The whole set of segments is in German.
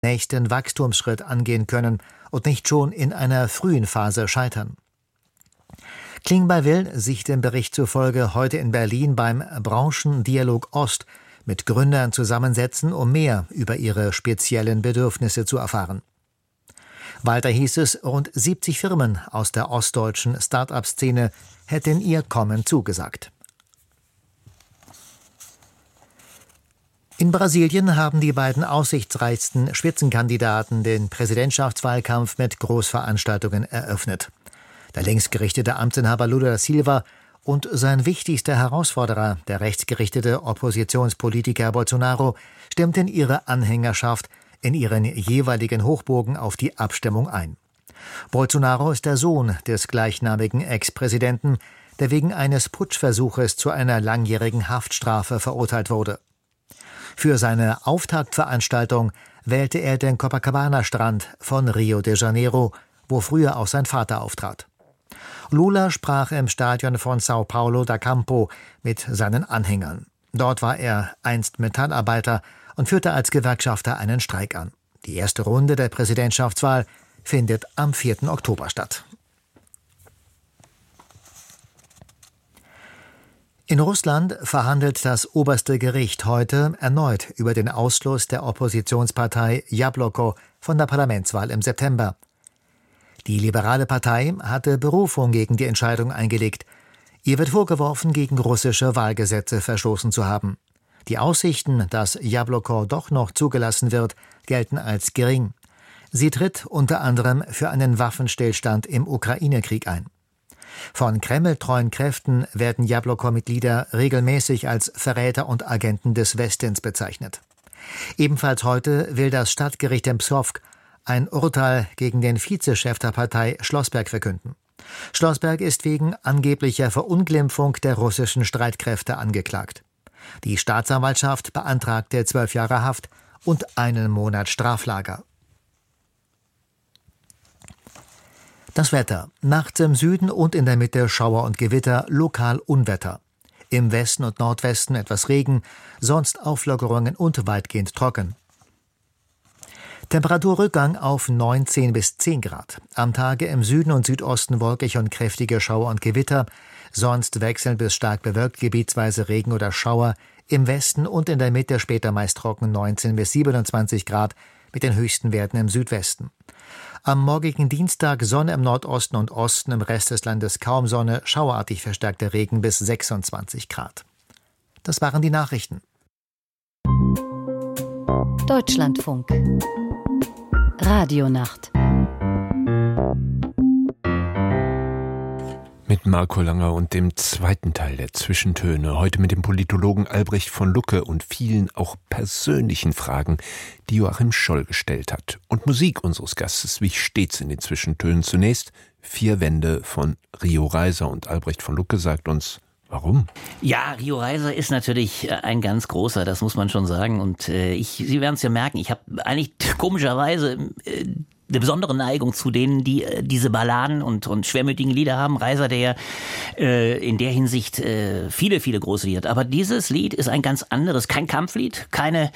nächsten Wachstumsschritt angehen können und nicht schon in einer frühen Phase scheitern. Klingbeil will sich dem Bericht zufolge heute in Berlin beim Branchendialog Ost mit Gründern zusammensetzen, um mehr über ihre speziellen Bedürfnisse zu erfahren. Weiter hieß es, rund 70 Firmen aus der ostdeutschen Start-up-Szene hätten ihr Kommen zugesagt. In Brasilien haben die beiden aussichtsreichsten Spitzenkandidaten den Präsidentschaftswahlkampf mit Großveranstaltungen eröffnet. Der linksgerichtete Amtsinhaber Lula da Silva und sein wichtigster Herausforderer, der rechtsgerichtete Oppositionspolitiker Bolsonaro, stimmten ihre Anhängerschaft in ihren jeweiligen Hochburgen auf die Abstimmung ein. Bolsonaro ist der Sohn des gleichnamigen Ex-Präsidenten, der wegen eines Putschversuches zu einer langjährigen Haftstrafe verurteilt wurde. Für seine Auftaktveranstaltung wählte er den Copacabana-Strand von Rio de Janeiro, wo früher auch sein Vater auftrat. Lula sprach im Stadion von São Paulo da Campo mit seinen Anhängern. Dort war er einst Metallarbeiter und führte als Gewerkschafter einen Streik an. Die erste Runde der Präsidentschaftswahl findet am 4. Oktober statt. In Russland verhandelt das oberste Gericht heute erneut über den Ausschluss der Oppositionspartei Jabloko von der Parlamentswahl im September. Die liberale Partei hatte Berufung gegen die Entscheidung eingelegt. Ihr wird vorgeworfen, gegen russische Wahlgesetze verstoßen zu haben. Die Aussichten, dass Jabloko doch noch zugelassen wird, gelten als gering. Sie tritt unter anderem für einen Waffenstillstand im Ukraine-Krieg ein. Von kremltreuen Kräften werden Jabloko-Mitglieder regelmäßig als Verräter und Agenten des Westens bezeichnet. Ebenfalls heute will das Stadtgericht in Pskov ein Urteil gegen den Vizechef der Partei Schlossberg verkünden. Schlossberg ist wegen angeblicher Verunglimpfung der russischen Streitkräfte angeklagt. Die Staatsanwaltschaft beantragte 12 Jahre Haft und 1 Monat Straflager. Das Wetter. Nachts im Süden und in der Mitte Schauer und Gewitter, lokal Unwetter. Im Westen und Nordwesten etwas Regen, sonst Auflockerungen und weitgehend trocken. Temperaturrückgang auf 19 bis 10 Grad. Am Tage im Süden und Südosten wolkig und kräftige Schauer und Gewitter, sonst wechselnd bis stark bewölkt, gebietsweise Regen oder Schauer. Im Westen und in der Mitte später meist trocken 19 bis 27 Grad mit den höchsten Werten im Südwesten. Am morgigen Dienstag Sonne im Nordosten und Osten, im Rest des Landes kaum Sonne, schauerartig verstärkter Regen bis 26 Grad. Das waren die Nachrichten. Deutschlandfunk Radionacht mit Marco Langer und dem zweiten Teil der Zwischentöne. Heute mit dem Politologen Albrecht von Lucke und vielen auch persönlichen Fragen, die Joachim Scholl gestellt hat. Und Musik unseres Gastes, wie stets in den Zwischentönen. Zunächst 4 Wände von Rio Reiser, und Albrecht von Lucke sagt uns, warum? Ja, Rio Reiser ist natürlich ein ganz großer, das muss man schon sagen. Und Sie werden es ja merken, ich habe eigentlich komischerweise eine besondere Neigung zu denen, die diese Balladen und schwermütigen Lieder haben. Reiser, der in der Hinsicht viele große Lieder hat. Aber dieses Lied ist ein ganz anderes, kein Kampflied, keine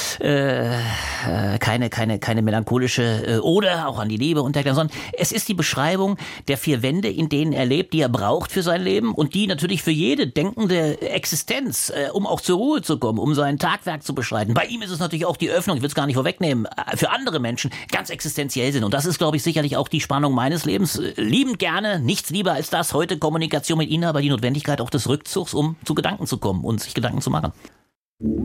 melancholische Ode auch an die Liebe und dergleichen, sondern es ist die Beschreibung der 4 Wände, in denen er lebt, die er braucht für sein Leben und die natürlich für jede denkende Existenz, um auch zur Ruhe zu kommen, um sein Tagwerk zu beschreiten. Bei ihm ist es natürlich auch die Öffnung, ich will es gar nicht vorwegnehmen, für andere Menschen ganz existenziell sind. Und das ist, glaube ich, sicherlich auch die Spannung meines Lebens. Liebend gerne, nichts lieber als das, heute Kommunikation mit Ihnen, aber die Notwendigkeit auch des Rückzugs, um zu Gedanken zu kommen und sich Gedanken zu machen.